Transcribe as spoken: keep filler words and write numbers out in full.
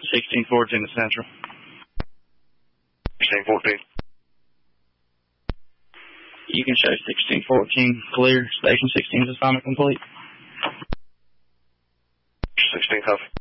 sixteen fourteen to Central. sixteen fourteen. You can show sixteen fourteen clear. Station sixteen is assignment complete. sixteen, copy.